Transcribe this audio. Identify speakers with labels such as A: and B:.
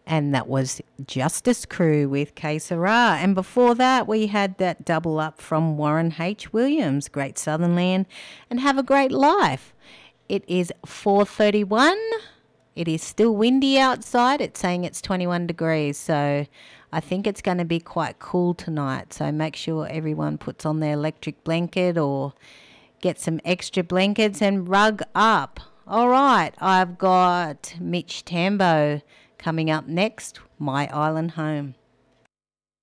A: And that was Justice Crew with Que Sera. And before that, we had that double up from Warren H. Williams, Great Southern Land, and Have a Great Life. It is 4:31. It is still windy outside. It's saying it's 21 degrees. So I think it's going to be quite cool tonight. So make sure everyone puts on their electric blanket or get some extra blankets and rug up. All right, I've got Mitch Tambo coming up next, My Island Home.